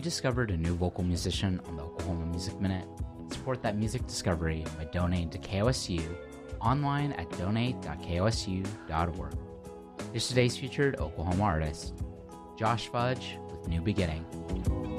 you discovered a new vocal musician on the Oklahoma Music Minute? Support that music discovery by donating to KOSU online at donate.kosu.org. Here's today's featured Oklahoma artist, Josh Fudge with New Beginning.